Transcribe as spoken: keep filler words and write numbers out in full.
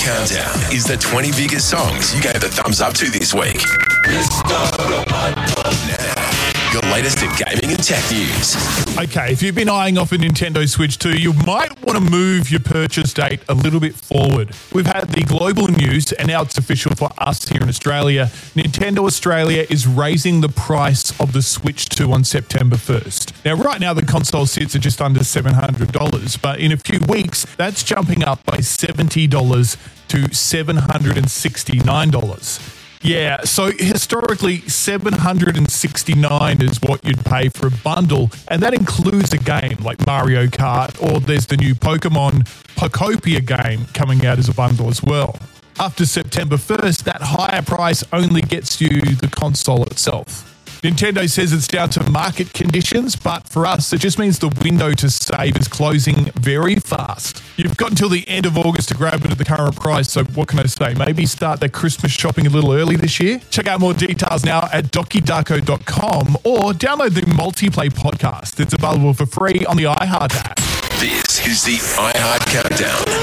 Countdown is the twenty biggest songs you gave the thumbs up to this week. Now, your latest in gaming and tech news. Okay, if you've been eyeing off a Nintendo Switch two, you might want to move your purchase date a little bit forward. We've had the global news, and now it's official for us here in Australia. Nintendo Australia is raising the price of the Switch two on September first. Now, right now, the console sits at just under seven hundred dollars, but in a few weeks, that's jumping up by seventy dollars to seven hundred sixty-nine dollars. Yeah, so historically, seven hundred sixty-nine dollars is what you'd pay for a bundle, and that includes a game like Mario Kart, or there's the new Pokemon Pokopia game coming out as a bundle as well. After September first, that higher price only gets you the console itself. Nintendo says it's down to market conditions, but for us, it just means the window to save is closing very fast. You've got until the end of August to grab it at the current price, so what can I say? Maybe start their Christmas shopping a little early this year? Check out more details now at doki darko dot com or download the Multiplay podcast. It's available for free on the iHeart app. This is the iHeart Countdown.